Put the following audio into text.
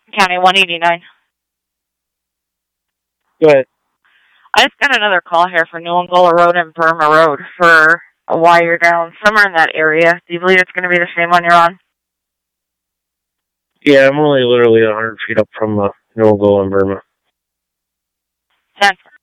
County 189. Go ahead. I just got another call here for New Angola Road and Burma Road for a wire down somewhere in that area. Do you believe it's going to be the same one you're on? Yeah, I'm only literally 100 feet up from New Angola and Burma. 10.